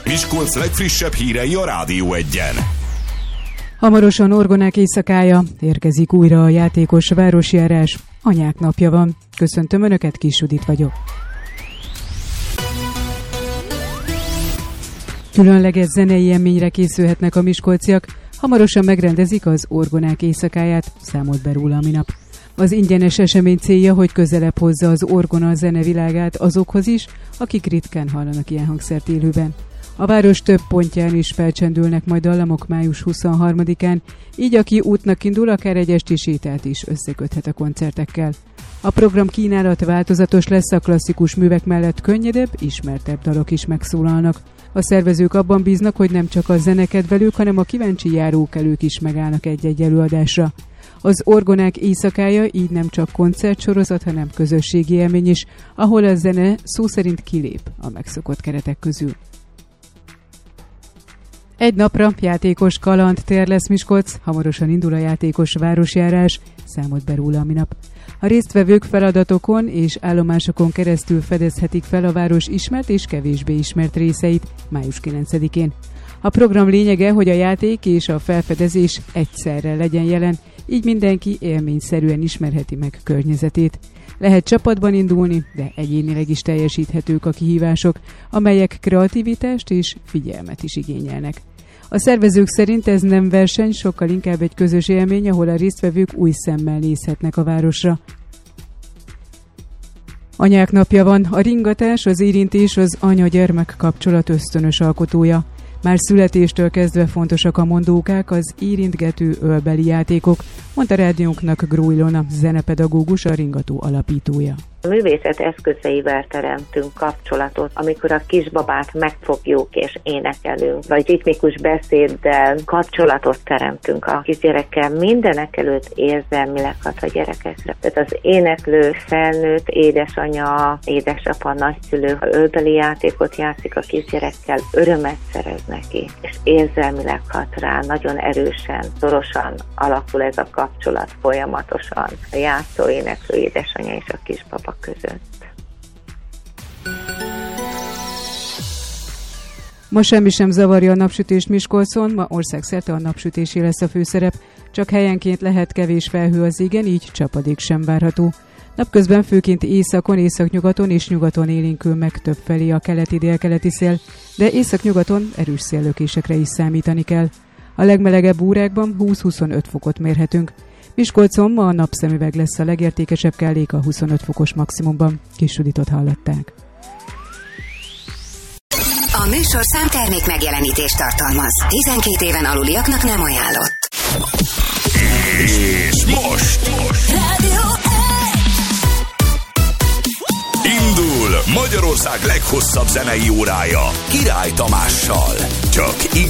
Miskolc legfrissebb hírei a Rádió Egyen. Hamarosan Orgonák éjszakája, érkezik újra a játékos városjárás. Anyák napja van. Köszöntöm Önöket, Kis Judit vagyok. Különleges zenei élményre készülhetnek a miskolciak. Hamarosan megrendezik az Orgonák éjszakáját, számolt be róla a minap. Az ingyenes esemény célja, hogy közelebb hozza az orgona zenevilágát azokhoz is, akik ritkán hallanak ilyen hangszert élőben. A város több pontján is felcsendülnek majd dallamok május 23-án, így aki útnak indul, akár egy esti sétát is összeköthet a koncertekkel. A program kínálat változatos lesz, a klasszikus művek mellett könnyedebb, ismertebb dalok is megszólalnak. A szervezők abban bíznak, hogy nem csak a zenekedvelők, hanem a kíváncsi járókelők is megállnak egy-egy előadásra. Az Orgonák éjszakája így nem csak koncertsorozat, hanem közösségi élmény is, ahol a zene szó szerint kilép a megszokott keretek közül. Egy napra játékos kalandtér lesz Miskolc, hamarosan indul a játékos városjárás, számolt be róla a minap. A résztvevők feladatokon és állomásokon keresztül fedezhetik fel a város ismert és kevésbé ismert részeit május 9-én. A program lényege, hogy a játék és a felfedezés egyszerre legyen jelen, így mindenki élményszerűen ismerheti meg környezetét. Lehet csapatban indulni, de egyénileg is teljesíthetők a kihívások, amelyek kreativitást és figyelmet is igényelnek. A szervezők szerint ez nem verseny, sokkal inkább egy közös élmény, ahol a résztvevők új szemmel nézhetnek a városra. Anyák napja van, a ringatás, az érintés az anya-gyermek kapcsolat ösztönös alkotója. Már születéstől kezdve fontosak a mondókák, az érintgető ölbeli játékok, mondta rádiónknak Gró Ilona, zenepedagógus, a ringató alapítója. A művészet eszközeivel teremtünk kapcsolatot, amikor a kisbabát megfogjuk és énekelünk, vagy ritmikus beszéddel kapcsolatot teremtünk a kisgyerekkel, mindenek előtt érzelmileg hat a gyerekekre. Tehát az éneklő felnőtt édesanya, édesapa, nagyszülő, ha ölbeli játékot játszik a kisgyerekkel, örömet szerez neki, és érzelmileg hat rá, nagyon erősen, szorosan alakul ez a kapcsolat folyamatosan a játszó, éneklő édesanya és a kisbaba között. Ma semmi sem zavarja a napsütést Miskolcon, ma országszerte a napsütésé lesz a főszerep, csak helyenként lehet kevés felhő az égen, így csapadék sem várható. Napközben főként északon, északnyugaton és nyugaton élénkül meg többfelé a keleti-délkeleti szél, de északnyugaton erős széllökésekre is számítani kell. A legmelegebb órákban 20-25 fokot mérhetünk. Miskolcon ma a napszemüveg lesz a legértékesebb kellék a 25 fokos maximumban. Kis Juditot hallották. A műsorszám termék megjelenítést tartalmaz. 12 éven aluliaknak nem ajánlott. És most Rádió indul Magyarország leghosszabb zenei órája Király Tamással. Csak itt